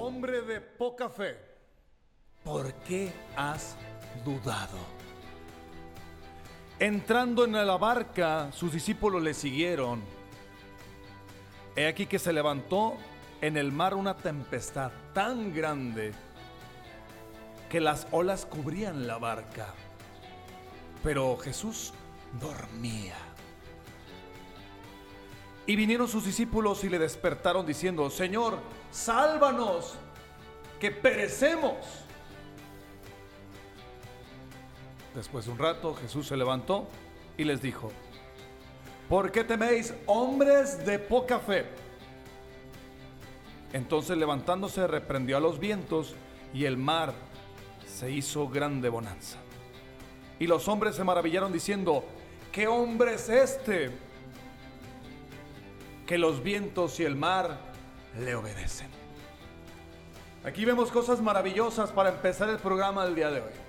Hombre de poca fe, ¿por qué has dudado? Entrando en la barca, sus discípulos le siguieron. He aquí que se levantó en el mar una tempestad tan grande que las olas cubrían la barca. Pero Jesús dormía. Y vinieron sus discípulos y le despertaron diciendo: Señor, sálvanos, que perecemos. Después de un rato, Jesús se levantó y les dijo: ¿por qué teméis, hombres de poca fe? Entonces, levantándose, reprendió a los vientos y el mar se hizo grande bonanza. Y los hombres se maravillaron diciendo: ¿qué hombre es este, que los vientos y el mar le obedecen? Aquí vemos cosas maravillosas para empezar el programa del día de hoy.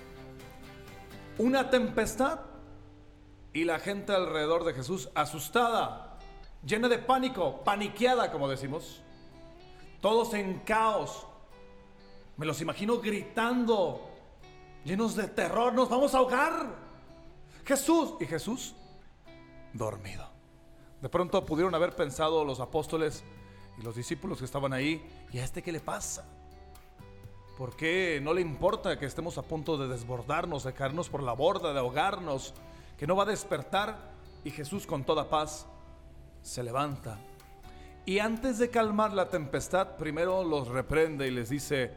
Una tempestad y la gente alrededor de Jesús asustada, llena de pánico, paniqueada, como decimos. Todos en caos. Me los imagino gritando, llenos de terror: ¡nos vamos a ahogar! ¡Jesús! Y Jesús dormido. De pronto pudieron haber pensado los apóstoles y los discípulos que estaban ahí: ¿y a este qué le pasa? ¿Por qué no le importa que estemos a punto de desbordarnos, de caernos por la borda, de ahogarnos? Que no va a despertar. Y Jesús, con toda paz, se levanta. Y antes de calmar la tempestad, primero los reprende y les dice: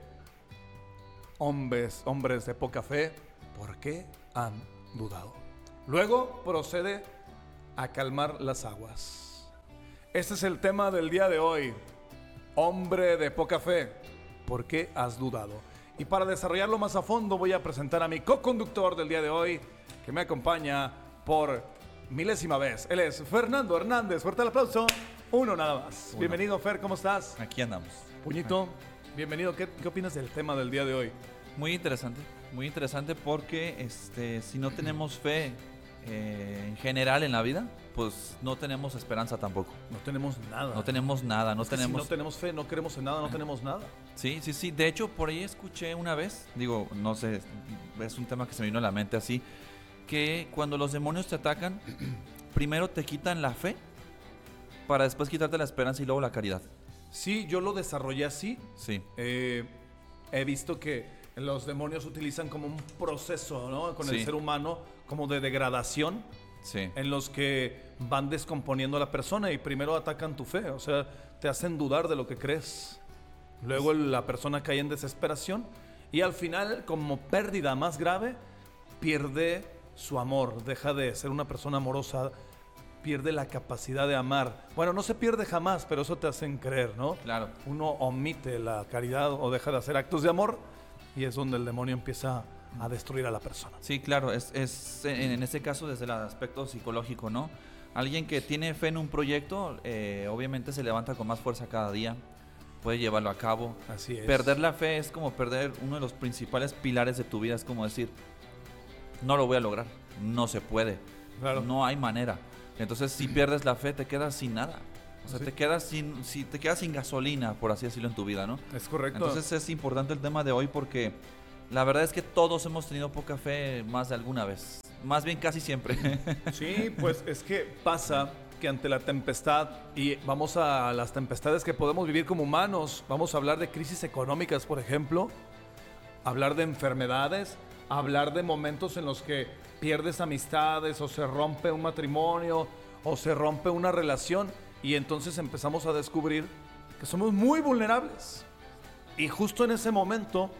hombres de poca fe, ¿por qué han dudado? Luego procede a calmar las aguas. Este es el tema del día de hoy. Hombre de poca fe, ¿por qué has dudado? Y para desarrollarlo más a fondo, voy a presentar a mi co-conductor del día de hoy, que me acompaña por milésima vez. Él es Fernando Hernández. Fuerte el aplauso. Uno nada más. Uno. Bienvenido, Fer, ¿cómo estás? Aquí andamos. Puñito, bienvenido. ¿Qué opinas del tema del día de hoy? Muy interesante porque si no tenemos fe en general en la vida, pues no tenemos esperanza tampoco. No tenemos nada. No tenemos nada, no tenemos... Si no tenemos fe, no creemos en nada, no tenemos nada. Sí. De hecho, por ahí escuché una vez, no sé, es un tema que se me vino a la mente así, que cuando los demonios te atacan, primero te quitan la fe para después quitarte la esperanza y luego la caridad. Sí, yo lo desarrollé así. Sí. He visto que los demonios utilizan como un proceso, ¿no? Con Sí. el ser humano, como de degradación, Sí. en los que van descomponiendo a la persona y primero atacan tu fe, o sea, te hacen dudar de lo que crees. Luego la persona cae en desesperación y al final, como pérdida más grave, pierde su amor, deja de ser una persona amorosa, pierde la capacidad de amar. Bueno, no se pierde jamás, pero eso te hacen creer, ¿no? Claro. Uno omite la caridad o deja de hacer actos de amor y es donde el demonio empieza a destruir a la persona. Sí, claro, es en este caso desde el aspecto psicológico, ¿no? Alguien que tiene fe en un proyecto, obviamente se levanta con más fuerza cada día, puede llevarlo a cabo. Así es. Perder la fe es como perder uno de los principales pilares de tu vida, es como decir, no lo voy a lograr, no se puede, Claro. no hay manera. Entonces, si pierdes la fe, te quedas sin nada. O sea, Sí. te quedas sin gasolina, por así decirlo, en tu vida, ¿no? Es correcto. Entonces es importante el tema de hoy porque la verdad es que todos hemos tenido poca fe más de alguna vez. Más bien casi siempre. Sí, pues es que pasa que ante la tempestad, y vamos a las tempestades que podemos vivir como humanos, vamos a hablar de crisis económicas, por ejemplo, hablar de enfermedades, hablar de momentos en los que pierdes amistades o se rompe un matrimonio o se rompe una relación y entonces empezamos a descubrir que somos muy vulnerables. Y justo en ese momento,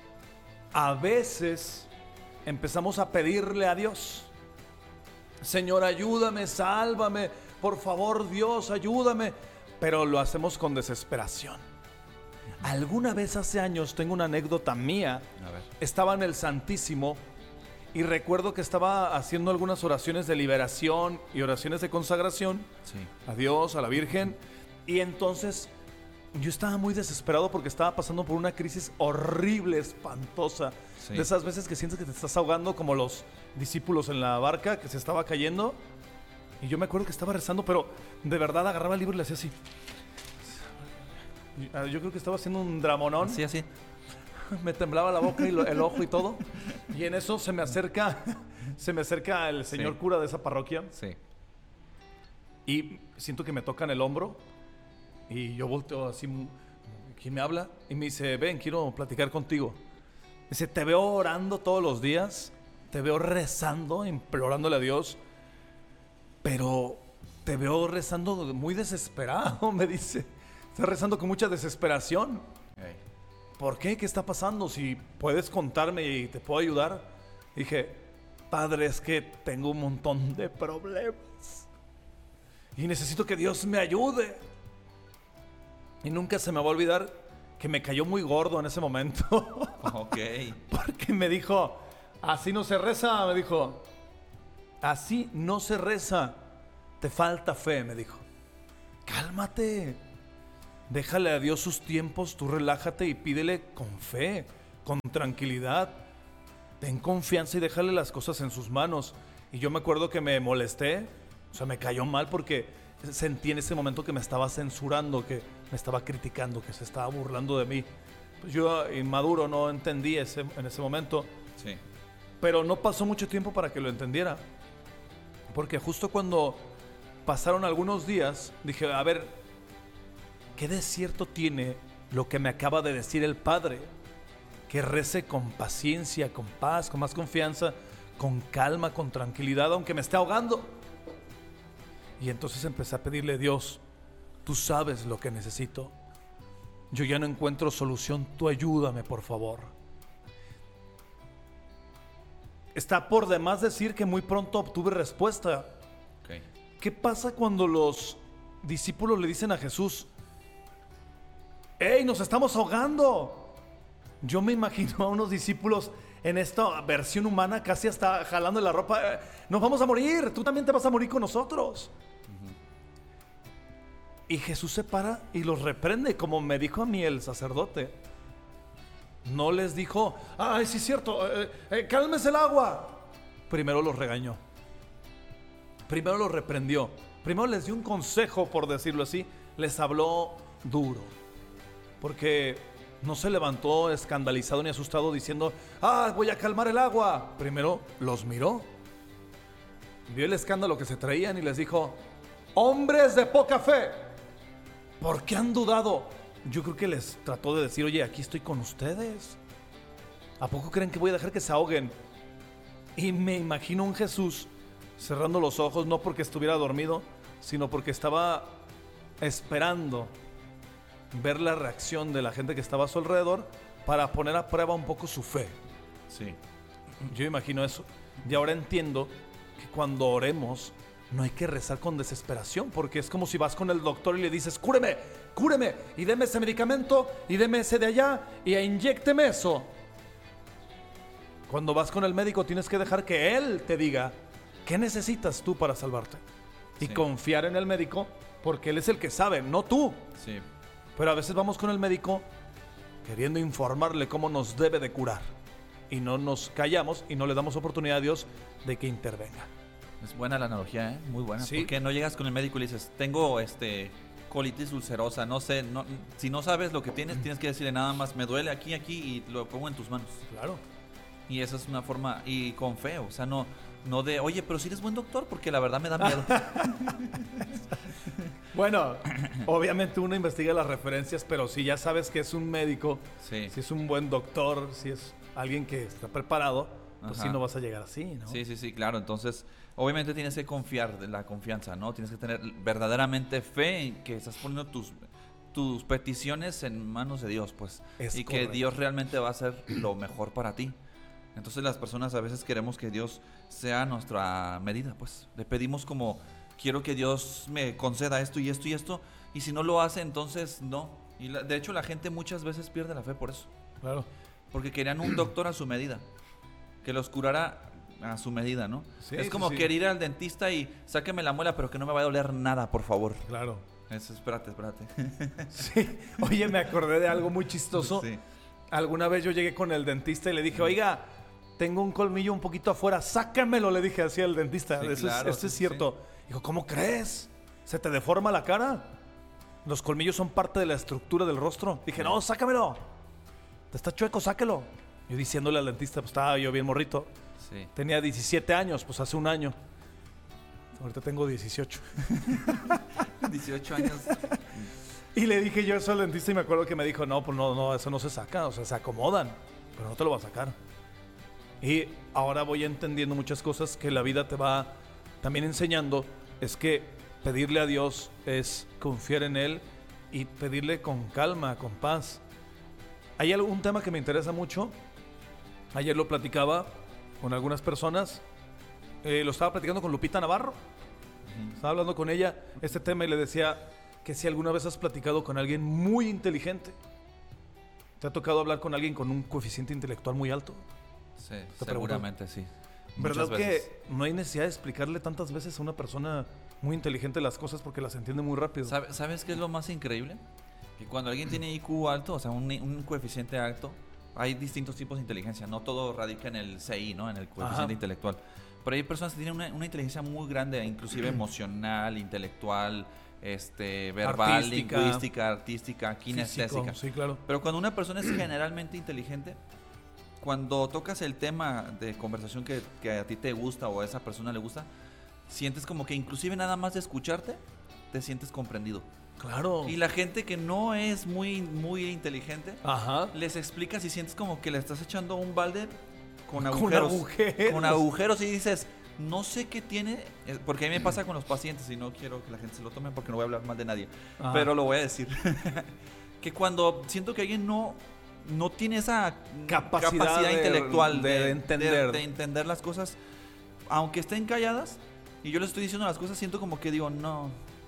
a veces empezamos a pedirle a Dios: Señor, ayúdame, sálvame, por favor, Dios, ayúdame. Pero lo hacemos con desesperación. Alguna vez hace años, tengo una anécdota mía, A ver. estaba en el Santísimo y recuerdo que estaba haciendo algunas oraciones de liberación y oraciones de consagración Sí. a Dios, a la Virgen, y entonces yo estaba muy desesperado porque estaba pasando por una crisis horrible, espantosa. Sí. De esas veces que sientes que te estás ahogando, como los discípulos en la barca que se estaba cayendo. Y yo me acuerdo que estaba rezando, pero de verdad agarraba el libro y le hacía así. Yo creo que estaba haciendo un dramonón. Así, así. Me temblaba la boca y el ojo y todo. Y en eso se me acerca el señor Sí. cura de esa parroquia. Sí. Y siento que me tocan el hombro. Y yo volteo así, ¿quién me habla? Y me dice, ven, quiero platicar contigo. Dice, te veo orando todos los días. Te veo rezando, implorándole a Dios. Pero te veo rezando muy desesperado, me dice. Estás rezando con mucha desesperación. Ey. ¿Por qué? ¿Qué está pasando? Si puedes contarme y te puedo ayudar. Dije, padre, es que tengo un montón de problemas. Y necesito que Dios me ayude. Y nunca se me va a olvidar que me cayó muy gordo en ese momento. Ok. Porque me dijo, así no se reza, me dijo. Así no se reza. Te falta fe, me dijo. Cálmate. Déjale a Dios sus tiempos, tú relájate y pídele con fe, con tranquilidad. Ten confianza y déjale las cosas en sus manos. Y yo me acuerdo que me molesté, o sea, me cayó mal porque sentí en ese momento que me estaba censurando, que me estaba criticando, que se estaba burlando de mí. Pues yo, inmaduro, no entendí en ese momento. Sí. Pero no pasó mucho tiempo para que lo entendiera. Porque justo cuando pasaron algunos días, dije, a ver, ¿qué de cierto tiene lo que me acaba de decir el Padre? Que rece con paciencia, con paz, con más confianza, con calma, con tranquilidad, aunque me esté ahogando. Y entonces empecé a pedirle, Dios, tú sabes lo que necesito. Yo ya no encuentro solución, tú ayúdame, por favor. Está por demás decir que muy pronto obtuve respuesta. Ok. ¿Qué pasa cuando los discípulos le dicen a Jesús, ¡Ey, nos estamos ahogando! Yo me imagino a unos discípulos en esta versión humana casi hasta jalando la ropa. ¡Nos vamos a morir! ¡Tú también te vas a morir con nosotros! Y Jesús se para y los reprende, como me dijo a mí el sacerdote. No les dijo, ¡ay, sí es cierto! ¡Cálmese el agua! Primero los regañó. Primero los reprendió. Primero les dio un consejo, por decirlo así. Les habló duro. Porque no se levantó escandalizado ni asustado diciendo, ¡ah, voy a calmar el agua! Primero los miró. Vio el escándalo que se traían y les dijo, ¡hombres de poca fe! ¿Por qué han dudado? Yo creo que les trató de decir, oye, aquí estoy con ustedes. ¿A poco creen que voy a dejar que se ahoguen? Y me imagino un Jesús cerrando los ojos, no porque estuviera dormido, sino porque estaba esperando ver la reacción de la gente que estaba a su alrededor para poner a prueba un poco su fe. Sí. Yo imagino eso. Y ahora entiendo que cuando oremos no hay que rezar con desesperación, porque es como si vas con el doctor y le dices, cúreme, cúreme, y deme ese medicamento, y deme ese de allá, y inyécteme eso. Cuando vas con el médico tienes que dejar que él te diga qué necesitas tú para salvarte. Y Sí. confiar en el médico, porque él es el que sabe, no tú. Sí. Pero a veces vamos con el médico queriendo informarle cómo nos debe de curar. Y no nos callamos y no le damos oportunidad a Dios de que intervenga. Es buena la analogía, ¿eh? Muy buena. Sí. Porque no llegas con el médico y le dices, tengo colitis ulcerosa, no sé, si no sabes lo que tienes, tienes que decirle nada más, me duele aquí y lo pongo en tus manos. Claro. Y esa es una forma, y con fe, o sea, no de, oye, pero si eres buen doctor, porque la verdad me da miedo. Bueno, obviamente uno investiga las referencias, pero si ya sabes que es un médico, Sí. si es un buen doctor, si es alguien que está preparado, pues Ajá. sí no vas a llegar así, ¿no? Sí, claro. Entonces, obviamente tienes que confiar de la confianza, ¿no? Tienes que tener verdaderamente fe en que estás poniendo tus peticiones en manos de Dios, pues. Es y correcto. que Dios realmente va a hacer lo mejor para ti. Entonces las personas a veces queremos que Dios sea nuestra medida, pues. Le pedimos como, quiero que Dios me conceda esto y esto y esto. Y si no lo hace, entonces no. Y de hecho la gente muchas veces pierde la fe por eso. Claro. Porque querían un doctor a su medida. Que los curara a su medida, ¿no? Sí, es como sí. querer ir al dentista y sáqueme la muela, pero que no me vaya a doler nada, por favor. Claro. Espérate. Sí. Oye, me acordé de algo muy chistoso. Sí. Alguna vez yo llegué con el dentista y le dije, oiga, tengo un colmillo un poquito afuera, sácamelo, le dije así al dentista. Sí, Eso claro, es sí, cierto. Dijo, ¿cómo crees? ¿Se te deforma la cara? Los colmillos son parte de la estructura del rostro. Dije, no, sácamelo. Te está chueco, sáquelo. Yo diciéndole al dentista, pues estaba yo bien morrito. Sí. Tenía 17 años, pues hace un año. Ahorita tengo 18. 18 años. Y le dije yo eso al dentista y me acuerdo que me dijo, no, pues no, eso no se saca, o sea, se acomodan, pero no te lo va a sacar. Y ahora voy entendiendo muchas cosas que la vida te va también enseñando. Es que pedirle a Dios es confiar en Él y pedirle con calma, con paz. Hay algún tema que me interesa mucho. Ayer lo platicaba con algunas personas. Lo estaba platicando con Lupita Navarro. Estaba hablando con ella este tema y le decía que si alguna vez has platicado con alguien muy inteligente. ¿Te ha tocado hablar con alguien con un coeficiente intelectual muy alto? Sí, seguramente sí. ¿Verdad que no hay necesidad de explicarle tantas veces a una persona muy inteligente las cosas porque las entiende muy rápido? ¿Sabes qué es lo más increíble? Que cuando alguien tiene IQ alto, o sea, un coeficiente alto, hay distintos tipos de inteligencia. No todo radica en el CI, ¿no? En el coeficiente intelectual. Pero hay personas que tienen una inteligencia muy grande, inclusive emocional, intelectual, verbal, artística, lingüística, artística, kinestésica. Físico, sí, claro. Pero cuando una persona es generalmente inteligente, cuando tocas el tema de conversación que a ti te gusta o a esa persona le gusta, sientes como que inclusive nada más de escucharte, te sientes comprendido. Claro. Y la gente que no es muy, muy inteligente, Ajá. les explicas y sientes como que le estás echando un balde con agujeros. Con agujeros y dices, no sé qué tiene, porque a mí me pasa con los pacientes y no quiero que la gente se lo tome porque no voy a hablar mal de nadie, pero lo voy a decir. Que cuando siento que alguien no tiene esa capacidad intelectual de entender las cosas, aunque estén calladas, y yo les estoy diciendo las cosas, siento como que digo, no,